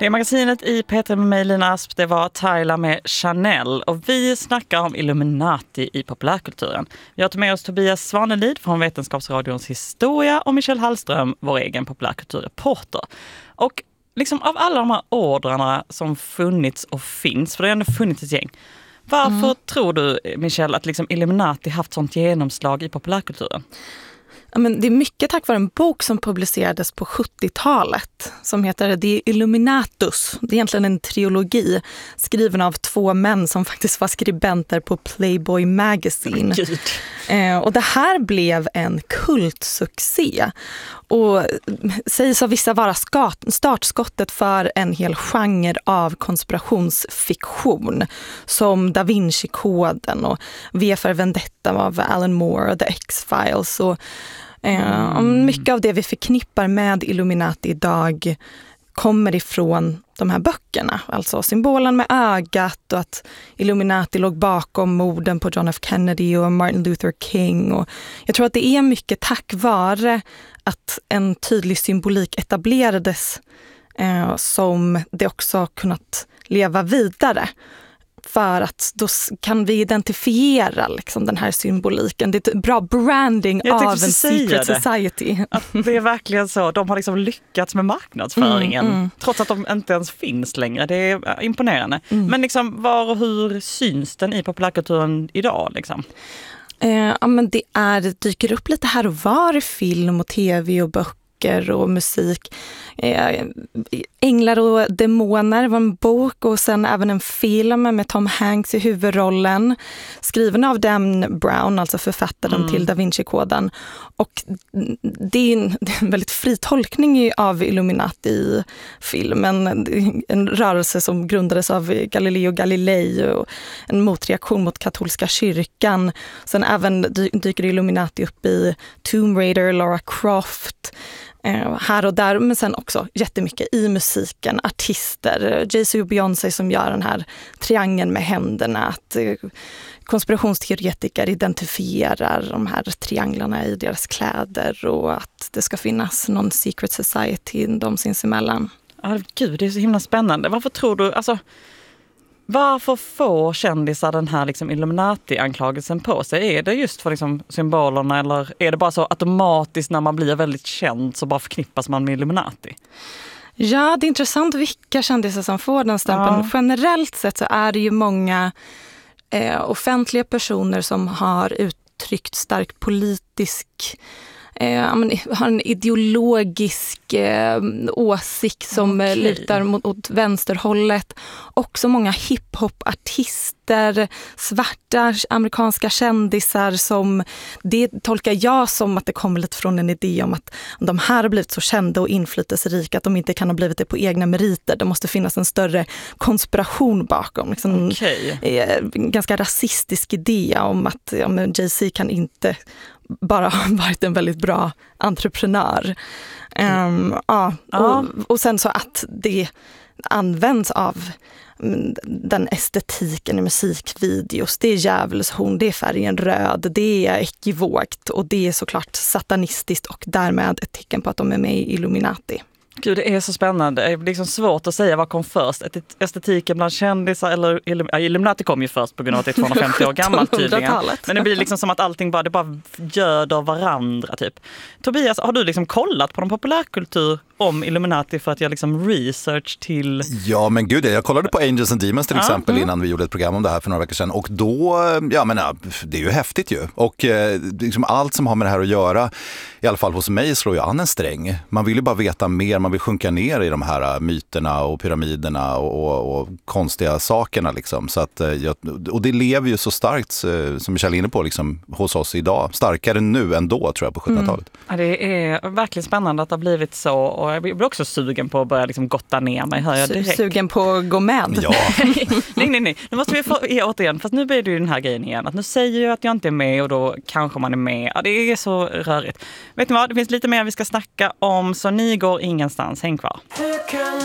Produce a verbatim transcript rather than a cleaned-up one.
Det är magasinet i P tre med mig, Lina Asp. Det var Tyla med Chanel. Och vi snackar om Illuminati i populärkulturen. Vi har tagit med oss Tobias Svanelid från Vetenskapsradions historia och Michelle Hallström, vår egen populärkulturreporter. Och liksom av alla de här ordrarna som funnits och finns, för det har ändå funnits ett gäng. Varför mm. tror du, Michelle, att liksom Illuminati haft sånt genomslag i populärkulturen? Ja, men det är mycket tack vare en bok som publicerades på sjuttiotalet som heter The Illuminatus. Det är egentligen en trilogi skriven av två män som faktiskt var skribenter på Playboy Magazine. Eh, och det här blev en kultsuccé och sägs av vissa vara startskottet för en hel genre av konspirationsfiktion som Da Vinci-koden och V för Vendetta av Alan Moore och The X-Files och Mm. mycket av det vi förknippar med Illuminati idag kommer ifrån de här böckerna. Alltså symbolen med ögat och att Illuminati låg bakom morden på John F. Kennedy och Martin Luther King. Och jag tror att det är mycket tack vare att en tydlig symbolik etablerades eh, som det också kunnat leva vidare. För att då kan vi identifiera liksom den här symboliken. Det är ett bra branding av en secret det. society. Att det är verkligen så. De har liksom lyckats med marknadsföringen. Mm, mm. Trots att de inte ens finns längre. Det är imponerande. Mm. Men liksom, var och hur syns den i populärkulturen idag? Liksom? Eh, ja, men det, är, det dyker upp lite här och var i film och tv och böcker och musik. Eh, Änglar och demoner var en bok och sen även en film med Tom Hanks i huvudrollen skriven av Dan Brown, alltså författaren mm. till Da Vinci-koden. Och det är en, det är en väldigt fri tolkning av Illuminati i filmen. En rörelse som grundades av Galileo Galilei och en motreaktion mot katolska kyrkan. Sen även dyker Illuminati upp i Tomb Raider, Lara Croft, Eh, här och där, men sen också jättemycket i musiken, artister, Jay-Z och Beyoncé som gör den här triangeln med händerna, att eh, konspirationsteoretiker identifierar de här trianglarna i deras kläder och att det ska finnas någon secret society de sinsemellan. Ja, gud, det är så himla spännande. Varför tror du, alltså varför får kändisar den här liksom Illuminati-anklagelsen på sig? Är det just för liksom symbolerna eller är det bara så automatiskt när man blir väldigt känd så bara förknippas man med Illuminati? Ja, det är intressant vilka kändisar som får den stämpeln. Ja. Generellt sett så är det ju många eh, offentliga personer som har uttryckt stark politisk Eh, har en ideologisk eh, åsikt som okay. lutar mot, mot vänsterhållet. Också många hiphop-artister, svarta amerikanska kändisar som, det tolkar jag som att det kommer lite från en idé om att de här har blivit så kända och inflytelserika att de inte kan ha blivit det på egna meriter. Det måste finnas en större konspiration bakom. Liksom okay. en ganska rasistisk idé om att ja, men Jay-Z kan inte bara har varit en väldigt bra entreprenör. Um, ja, och, och sen så att det används av den estetiken i musikvideos. Det är djävulshorn, det är färgen röd, det är ekivokt och det är såklart satanistiskt och därmed ett tecken på att de är med i Illuminati. Gud, det är så spännande. Det är liksom svårt att säga vad kom först. Estetiken bland kändisar eller Illuminati kom ju först på grund av att det är tvåhundrafemtio år gammalt tydligen. Men det blir liksom som att allting bara, det bara göder varandra typ. Tobias, har du liksom kollat på någon populärkultur om Illuminati för att göra liksom research till... Ja, men gud, jag kollade på Angels and Demons till ja, exempel mm. innan vi gjorde ett program om det här för några veckor sedan. Och då, ja men det är ju häftigt ju. Och liksom allt som har med det här att göra, i alla fall hos mig, slår ju an en sträng. Man vill ju bara veta mer, man vill sjunka ner i de här myterna och pyramiderna och, och, och konstiga sakerna liksom. Så att, och det lever ju så starkt, som Michelle är inne på, liksom, hos oss idag. Starkare nu än då, tror jag, på sjuttonhundratalet. Mm. Ja, det är verkligen spännande att det har blivit så. Och jag blir också sugen på att börja liksom gotta ner mig. Hör jag direkt. Sugen på att gå med. Ja. nej, nej, nej. Nu måste vi få, ja, återigen, fast nu blir det ju den här grejen igen. Att nu säger jag att jag inte är med och då kanske man är med. Ja, det är så rörigt. Vet ni vad? Det finns lite mer vi ska snacka om, så ni går ingenstans. Häng kvar.